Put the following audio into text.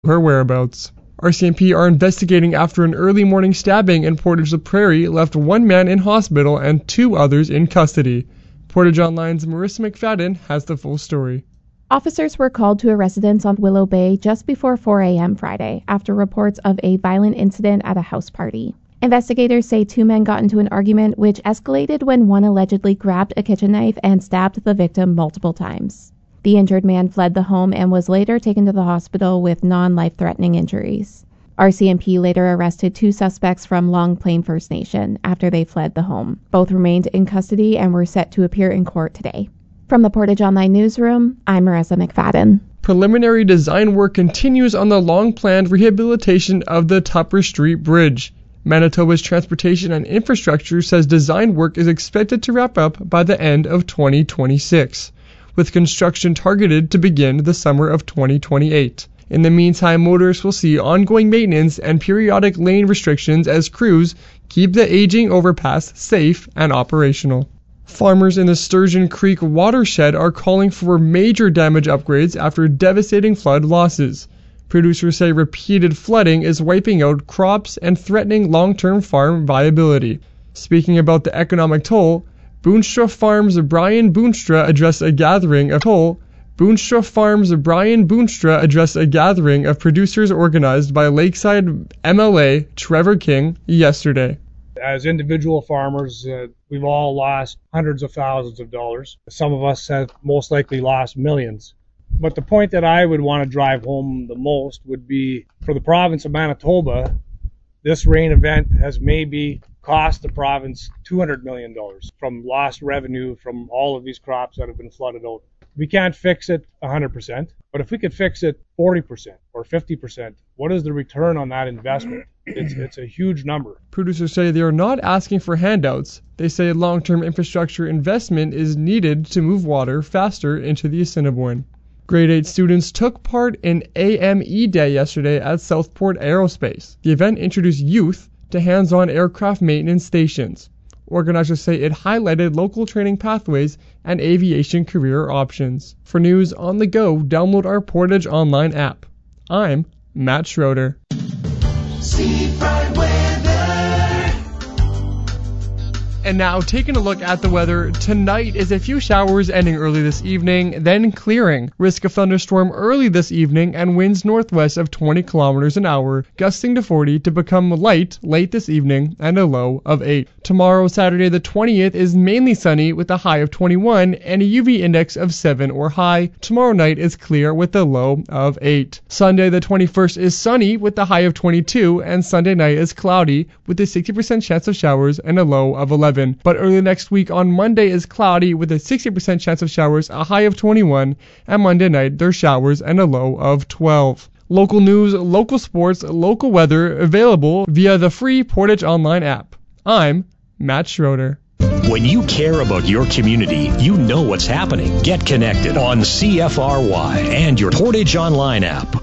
her whereabouts. RCMP are investigating after an early morning stabbing in Portage-la-Prairie left one man in hospital and 2 others in custody. Portage Online's Marissa McFadden has the full story. Officers were called to a residence on Willow Bay just before 4 a.m. Friday after reports of a violent incident at a house party. Investigators say 2 men got into an argument which escalated when one allegedly grabbed a kitchen knife and stabbed the victim multiple times. The injured man fled the home and was later taken to the hospital with non-life-threatening injuries. RCMP later arrested 2 suspects from Long Plain First Nation after they fled the home. Both remained in custody and were set to appear in court today. From the Portage Online Newsroom, I'm Marissa McFadden. Preliminary design work continues on the long-planned rehabilitation of the Tupper Street Bridge. Manitoba's Transportation and Infrastructure says design work is expected to wrap up by the end of 2026, with construction targeted to begin the summer of 2028. In the meantime, motorists will see ongoing maintenance and periodic lane restrictions as crews keep the aging overpass safe and operational. Farmers in the Sturgeon Creek watershed are calling for major damage upgrades after devastating flood losses. Producers say repeated flooding is wiping out crops and threatening long-term farm viability. Speaking about the economic toll, Boonstra Farms' Brian Boonstra addressed a gathering of producers organized by Lakeside MLA Trevor King yesterday. As individual farmers, we've all lost hundreds of thousands of dollars. Some of us have most likely lost millions. But the point that I would want to drive home the most would be, for the province of Manitoba, this rain event has maybe cost the province $200 million from lost revenue from all of these crops that have been flooded out. We can't fix it 100%, but if we could fix it 40% or 50%, what is the return on that investment? It's a huge number. Producers say they are not asking for handouts. They say long-term infrastructure investment is needed to move water faster into the Assiniboine. Grade 8 students took part in AME Day yesterday at Southport Aerospace. The event introduced youth to hands-on aircraft maintenance stations. Organizers say it highlighted local training pathways and aviation career options. For news on the go, download our Portage Online app. I'm Matt Schroeder. And now, taking a look at the weather, tonight is a few showers ending early this evening, then clearing. Risk of thunderstorm early this evening and winds northwest of 20 kilometers an hour, gusting to 40 to become light late this evening and a low of 8. Tomorrow, Saturday the 20th, is mainly sunny with a high of 21 and a UV index of 7 or high. Tomorrow night is clear with a low of 8. Sunday the 21st is sunny with a high of 22 and Sunday night is cloudy with a 60% chance of showers and a low of 11. But early next week on Monday is cloudy with a 60% chance of showers, a high of 21, and Monday night there's showers and a low of 12. Local news, local sports, local weather available via the free Portage Online app. I'm Matt Schroeder. When you care about your community, you know what's happening. Get connected on CFRY and your Portage Online app.